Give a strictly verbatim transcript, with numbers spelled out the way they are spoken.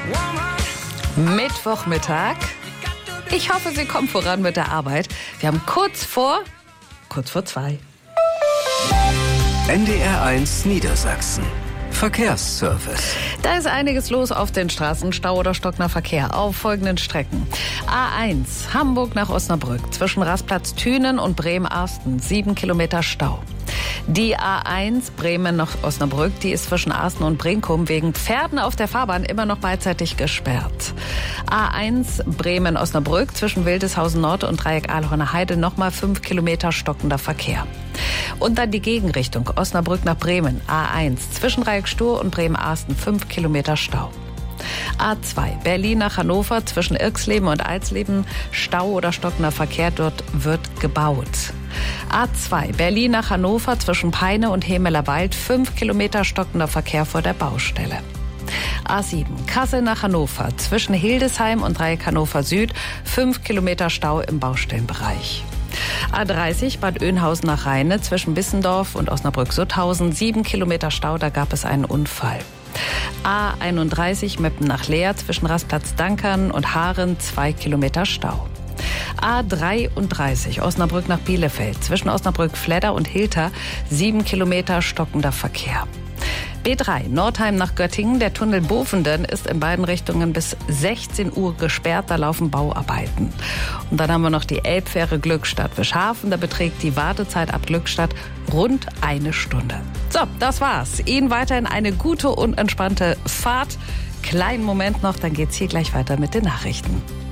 Mittwochmittag. Ich hoffe, Sie kommen voran mit der Arbeit. Wir haben kurz vor, kurz vor zwei. N D R eins Niedersachsen. Verkehrsservice. Da ist einiges los auf den Straßen. Stau oder stockender Verkehr auf folgenden Strecken. A eins, Hamburg nach Osnabrück. Zwischen Rastplatz Thünen und Bremen-Arsten. Sieben Kilometer Stau. Die A eins Bremen nach Osnabrück, die ist zwischen Arsten und Brinkum wegen Pferden auf der Fahrbahn immer noch beidseitig gesperrt. A eins Bremen-Osnabrück zwischen Wildeshausen Nord und Dreieck Aalhorner Heide nochmal fünf Kilometer stockender Verkehr. Und dann die Gegenrichtung Osnabrück nach Bremen. A eins zwischen Dreieck Stur und Bremen-Arsten fünf Kilometer Stau. A zwei Berlin nach Hannover zwischen Irxleben und Alsleben. Stau oder stockender Verkehr, dort wird gebaut. A zwei Berlin nach Hannover zwischen Peine und Hemelerwald. fünf Kilometer stockender Verkehr vor der Baustelle. A sieben Kassel nach Hannover zwischen Hildesheim und Dreieck Hannover Süd. fünf Kilometer Stau im Baustellenbereich. A dreißig Bad Oeynhausen nach Rheine zwischen Bissendorf und Osnabrück-Sutthausen. sieben Kilometer Stau, da gab es einen Unfall. A einunddreißig Meppen nach Leer zwischen Rastplatz Dankern und Haaren. zwei Kilometer Stau. A dreiunddreißig Osnabrück nach Bielefeld zwischen Osnabrück-Fledder und Hilter. sieben Kilometer stockender Verkehr. B drei Nordheim nach Göttingen. Der Tunnel Bovenden ist in beiden Richtungen bis sechzehn Uhr gesperrt. Da laufen Bauarbeiten. Und dann haben wir noch die Elbfähre Glückstadt-Wischhafen. Da beträgt die Wartezeit ab Glückstadt rund eine Stunde. So, das war's. Ihnen weiterhin eine gute und entspannte Fahrt. Kleinen Moment noch, dann geht's hier gleich weiter mit den Nachrichten.